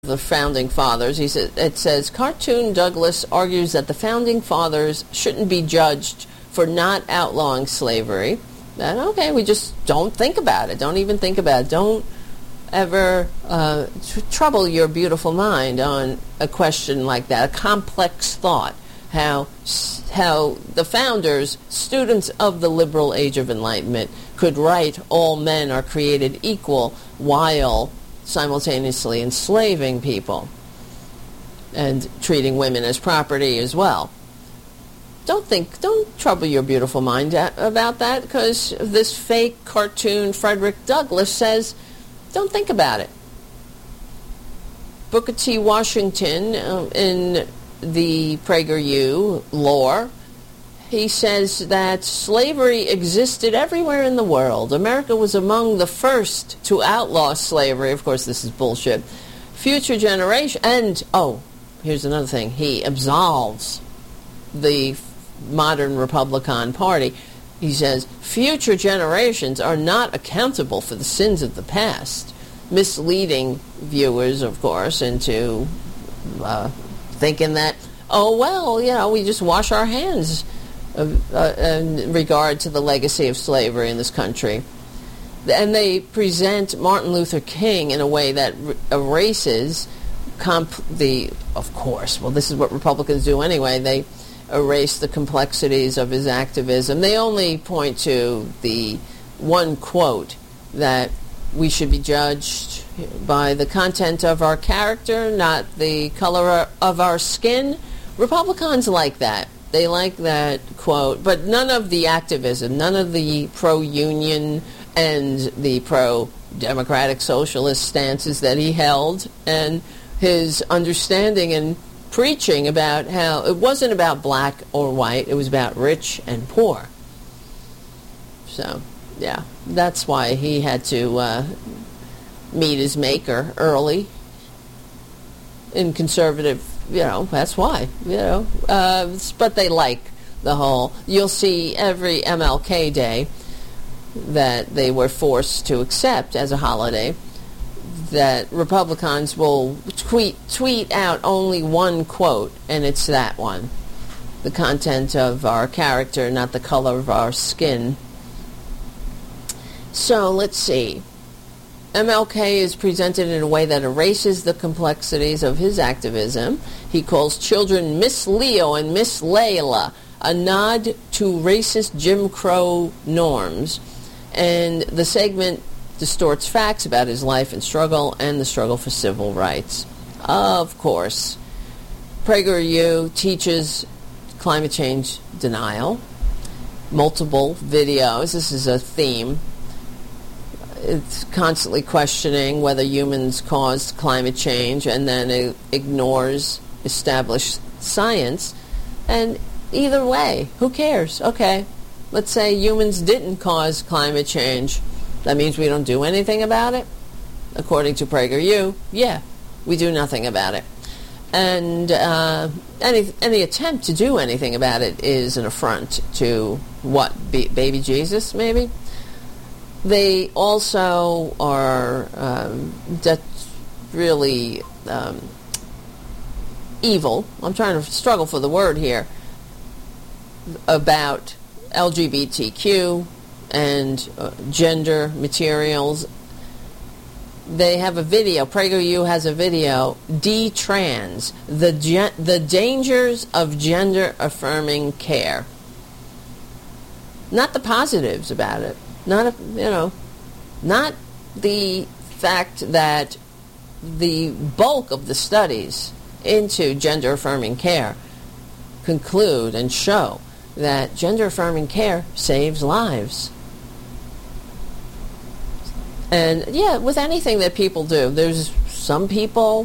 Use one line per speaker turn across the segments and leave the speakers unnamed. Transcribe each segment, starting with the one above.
the Founding Fathers. It says, Cartoon Douglas argues that the Founding Fathers shouldn't be judged for not outlawing slavery. Then, okay, we just don't think about it. Don't even think about it. Don't ever trouble your beautiful mind on a question like that, a complex thought. How the founders, students of the liberal age of enlightenment, could write all men are created equal while simultaneously enslaving people and treating women as property as well. Don't trouble your beautiful mind about that, because this fake cartoon Frederick Douglass says, don't think about it. Booker T. Washington, in the PragerU lore, he says that slavery existed everywhere in the world. America was among the first to outlaw slavery. Of course, this is bullshit. Future generation, and, here's another thing. He absolves the modern Republican Party. He says, future generations are not accountable for the sins of the past, misleading viewers, of course, into thinking that, we just wash our hands in regard to the legacy of slavery in this country. And they present Martin Luther King in a way that erases this is what Republicans do anyway, they erase the complexities of his activism. They only point to the one quote that we should be judged by the content of our character, not the color of our skin. Republicans like that. They like that quote, but none of the activism, none of the pro-union and the pro-democratic socialist stances that he held, and his understanding and preaching about how it wasn't about black or white, it was about rich and poor. So, yeah, that's why he had to meet his maker early in conservative, that's why, but they like the whole, you'll see every MLK Day that they were forced to accept as a holiday, that Republicans will tweet out only one quote, and it's that one. The content of our character, not the color of our skin. So, let's see. MLK is presented in a way that erases the complexities of his activism. He calls children Miss Leo and Miss Layla, a nod to racist Jim Crow norms. And the segment distorts facts about his life and struggle and the struggle for civil rights. Of course, PragerU teaches climate change denial. Multiple videos. This is a theme. It's constantly questioning whether humans caused climate change, and then it ignores established science. And either way, who cares? Okay, let's say humans didn't cause climate change. That means we don't do anything about it? According to PragerU, yeah, we do nothing about it. And any attempt to do anything about it is an affront to what? Baby Jesus, maybe? They also are really evil. I'm trying to struggle for the word here. About LGBTQ and gender materials. They have a video. PragerU has a video. D-Trans, the dangers of gender-affirming care. Not the positives about it. Not the fact that the bulk of the studies into gender-affirming care conclude and show that gender-affirming care saves lives. And yeah, with anything that people do, there's some people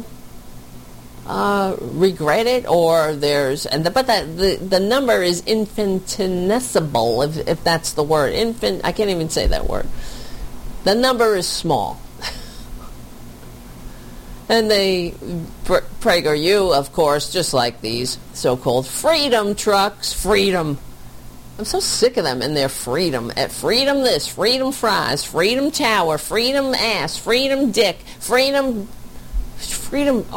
regret it, or the number is infinitesimal, if that's the word. I can't even say that word. The number is small. And they, PragerU, of course, just like these so-called freedom trucks, freedom. I'm so sick of them and their freedom. Freedom this, freedom fries, freedom tower, freedom ass, freedom dick, freedom freedom